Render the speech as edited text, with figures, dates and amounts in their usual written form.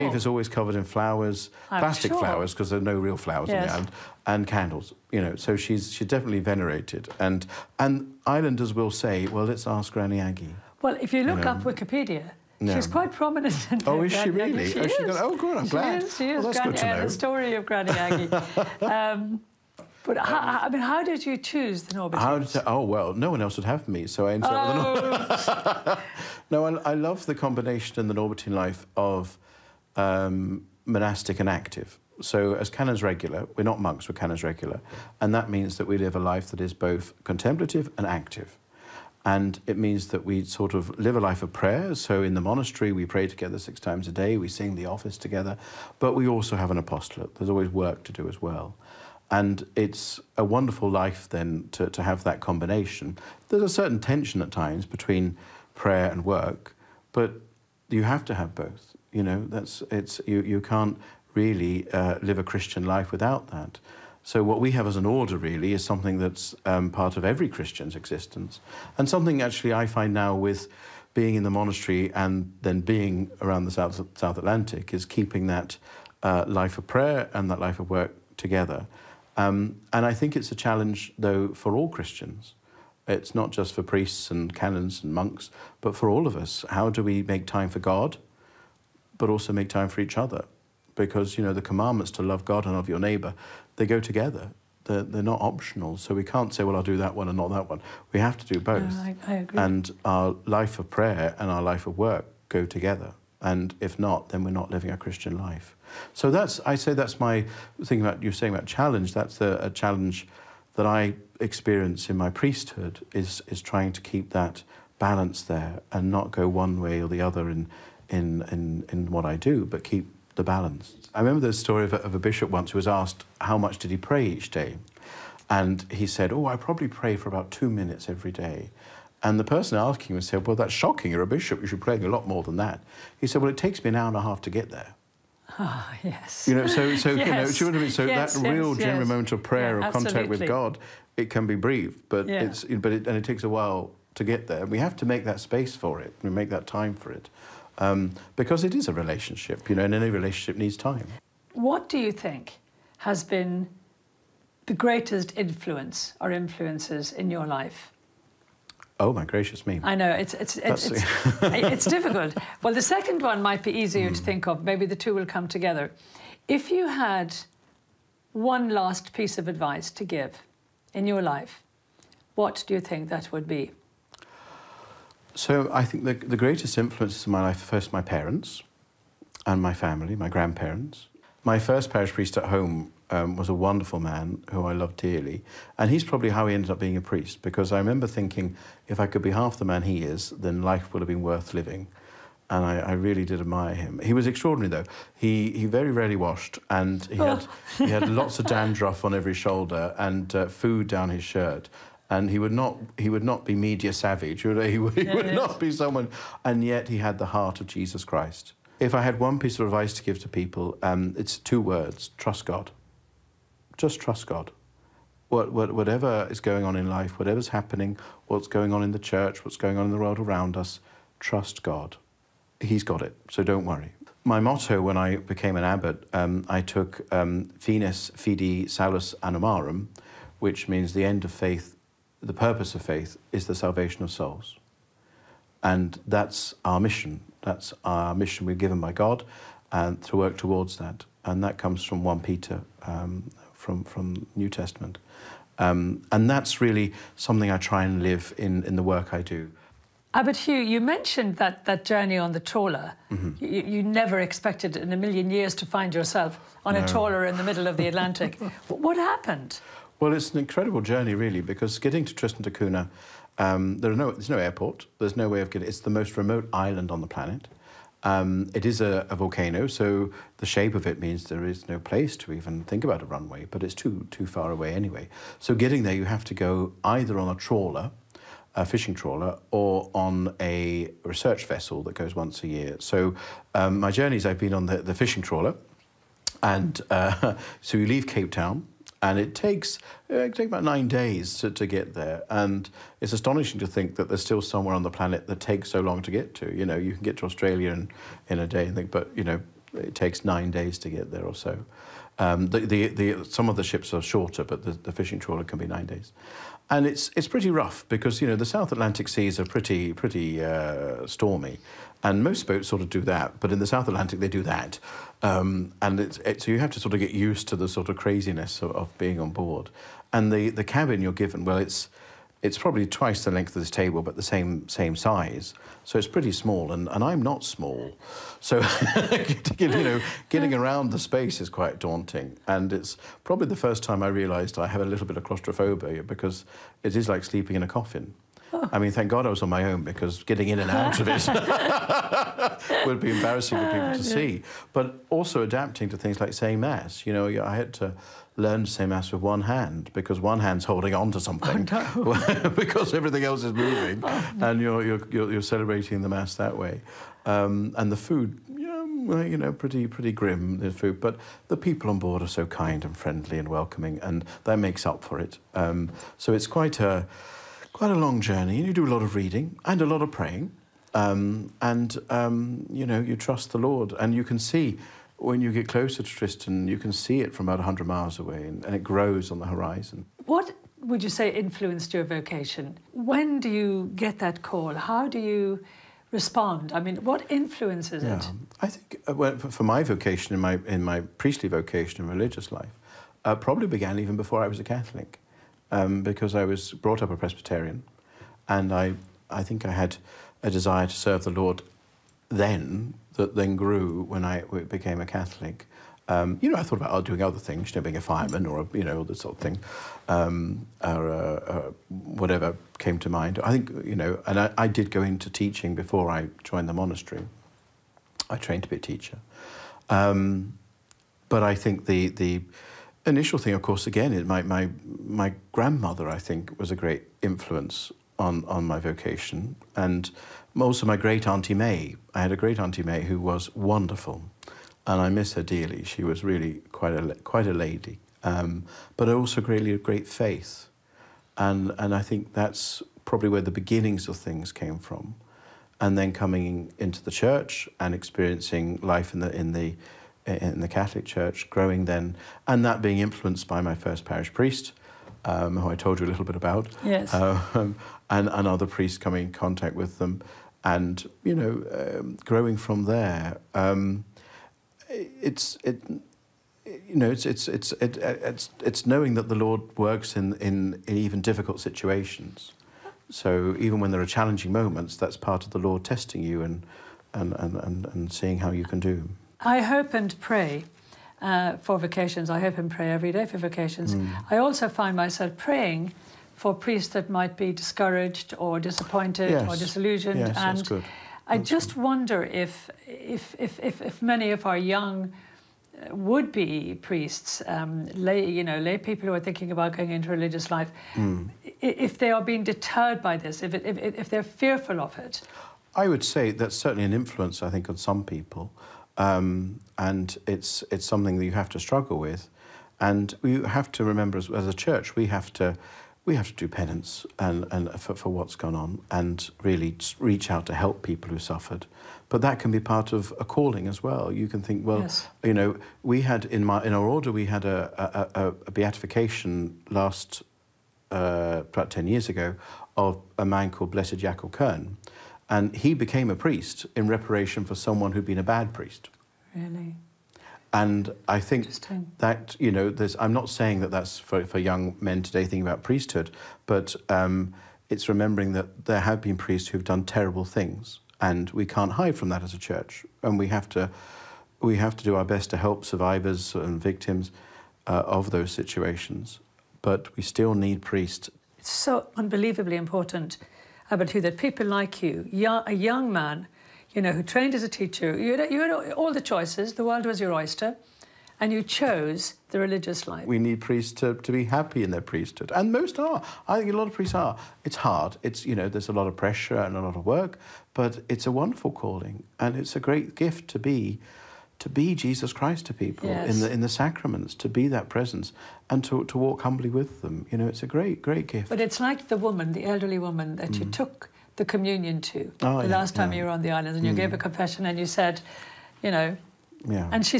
Eve is always covered in flowers, plastic flowers, because there are no real flowers on the island, and candles. You know, so she's definitely venerated. And islanders will say, well, let's ask Granny Aggie. Well, if you look up Wikipedia, she's quite prominent in there. Oh, is she really? She is. Good, I'm glad. She is. Well, that's good to know. The story of Granny Aggie. But how did you choose the Norbertines? Oh, well, no one else would have me, so I ended up with the No, I love the combination in the Norbertine life of monastic and active. So as canons regular, we're not monks, we're canons regular, and that means that we live a life that is both contemplative and active. And it means that we sort of live a life of prayer. So in the monastery, we pray together 6 times a day, we sing the office together, but we also have an apostolate. There's always work to do as well. And it's a wonderful life then to have that combination. There's a certain tension at times between prayer and work, but you have to have both. You know, you can't really live a Christian life without that. So what we have as an order really is something that's part of every Christian's existence, and something actually I find now with being in the monastery and then being around the South Atlantic is keeping that life of prayer and that life of work together. And I think it's a challenge, though, for all Christians. It's not just for priests and canons and monks, but for all of us. How do we make time for God, but also make time for each other? Because, you know, the commandments to love God and love your neighbour, they go together. They're not optional. So we can't say, well, I'll do that one and not that one. We have to do both. I agree. And our life of prayer and our life of work go together. And if not, then we're not living a Christian life. So I say that's my thing about you saying about challenge. That's a challenge that I experience in my priesthood is trying to keep that balance there and not go one way or the other in what I do, but keep the balance. I remember the story of a bishop once who was asked how much did he pray each day, and he said, "Oh, I probably pray for about 2 minutes every day." And the person asking him said, "Well, that's shocking. You're a bishop. You should pray a lot more than that." He said, "Well, it takes me an hour and a half to get there." Ah, yes. You know, so yes. You know, do you know what I mean? So yes, that real genuine moment of prayer or contact with God, it can be brief, but it takes a while to get there. We have to make that space for it. We make that time for it, because it is a relationship. You know, and any relationship needs time. What do you think has been the greatest influence or influences in your life? Oh, my gracious me. I know, it's difficult. Well, the second one might be easier to think of. Maybe the two will come together. If you had one last piece of advice to give in your life, what do you think that would be? So I think the greatest influences in my life are first my parents and my family, my grandparents. My first parish priest at home was a wonderful man who I loved dearly, and he's probably how he ended up being a priest, because I remember thinking, if I could be half the man he is, then life would have been worth living, and I really did admire him. He was extraordinary, though. He very rarely washed, and he had lots of dandruff on every shoulder and food down his shirt, and he would not be media savvy. He would not be someone, and yet he had the heart of Jesus Christ. If I had one piece of advice to give to people, it's 2 words: trust God. Just trust God. Whatever is going on in life, whatever's happening, what's going on in the church, what's going on in the world around us, trust God. He's got it, so don't worry. My motto when I became an abbot, I took Finis Fidi Salus Animarum, which means the end of faith, the purpose of faith is the salvation of souls. And that's our mission. That's our mission we're given by God, and to work towards that. And that comes from 1 Peter, from New Testament. And that's really something I try and live in the work I do. Abbot Hugh, you mentioned that journey on the trawler. You never expected in a million years to find yourself on a trawler in the middle of the Atlantic. What happened? Well, it's an incredible journey, really, because getting to Tristan da Cunha, there's no airport, there's no way of getting. It's the most remote island on the planet. It is a volcano, so the shape of it means there is no place to even think about a runway, but it's too far away anyway. So getting there, you have to go either on a trawler, a fishing trawler, or on a research vessel that goes once a year. So my journeys, I've been on the fishing trawler, and so you leave Cape Town, and it takes about 9 days to get there. And it's astonishing to think that there's still somewhere on the planet that takes so long to get to. You know, you can get to Australia in a day and think, but, you know, It takes 9 days to get there or so. Some of the ships are shorter, but the fishing trawler can be 9 days. And it's pretty rough because, you know, the South Atlantic seas are pretty stormy. And most boats sort of do that, but in the South Atlantic they do that. And so you have to sort of get used to the sort of craziness of being on board. And the cabin you're given, well, it's probably twice the length of this table, but the same size. So it's pretty small, and I'm not small. So, you know, getting around the space is quite daunting. And it's probably the first time I realised I have a little bit of claustrophobia, because it is like sleeping in a coffin. Oh. I mean, thank God I was on my own, because getting in and out of it would be embarrassing for people to see. But also adapting to things like saying Mass. You know, I had to learn to say Mass with one hand, because one hand's holding on to something, because everything else is moving, and you're celebrating the Mass that way. And the food, you know, pretty grim, the food, but the people on board are so kind and friendly and welcoming, and that makes up for it. So it's quite a long journey, and you do a lot of reading and a lot of praying, you know, you trust the Lord, and you can see, when you get closer to Tristan, you can see it from about 100 miles away, and it grows on the horizon. What would you say influenced your vocation? When do you get that call? How do you respond? I mean, what influences it? I think for my vocation, in my priestly vocation in religious life, probably began even before I was a Catholic, because I was brought up a Presbyterian, and I think I had a desire to serve the Lord then, that then grew when I became a Catholic. You know, I thought about doing other things, you know, being a fireman or, you know, this sort of thing, or whatever came to mind. I think, you know, and I did go into teaching before I joined the monastery. I trained to be a teacher. But I think the initial thing, of course, again, is my grandmother, I think, was a great influence on my vocation, and also my great Auntie May. I had a great Auntie May who was wonderful, and I miss her dearly. She was really quite a lady, but also great faith, and I think that's probably where the beginnings of things came from, and then coming into the church and experiencing life in the Catholic Church, growing then, and that being influenced by my first parish priest, who I told you a little bit about. Yes. And other priests coming in contact with them, and, you know, growing from there. It's knowing that the Lord works in even difficult situations. So even when there are challenging moments, that's part of the Lord testing you and seeing how you can do. I hope and pray for vocations. I hope and pray every day for vocations. I also find myself praying for priests that might be discouraged or disappointed or disillusioned. Yes, and that's good. I just wonder if many of our young would-be priests, lay people who are thinking about going into religious life, if they are being deterred by this, if they're fearful of it. I would say that's certainly an influence, I think, on some people. And it's something that you have to struggle with, and we have to remember as a church we have to do penance and for what's gone on, and really reach out to help people who suffered. But that can be part of a calling as well. You can think, well, you know, we had in our order we had a beatification last about 10 years ago of a man called Blessed Jacob Kern. And he became a priest in reparation for someone who'd been a bad priest. Really? And I think that, you know, I'm not saying that that's for young men today thinking about priesthood, but it's remembering that there have been priests who've done terrible things, and we can't hide from that as a church. And we have to do our best to help survivors and victims of those situations. But we still need priests. It's so unbelievably important, Abbot Hugh, that people like you, a young man, you know, who trained as a teacher, you had all the choices, the world was your oyster, and you chose the religious life. We need priests to be happy in their priesthood, and most are. I think a lot of priests are. It's hard. It's, you know, there's a lot of pressure and a lot of work, but it's a wonderful calling, and it's a great gift to be Jesus Christ to people in the sacraments, to be that presence, and to walk humbly with them. You know, it's a great gift. But it's like the woman, the elderly woman that you took the communion to the last time you were on the island, and you gave a confession, and you said, you know, Yeah. And she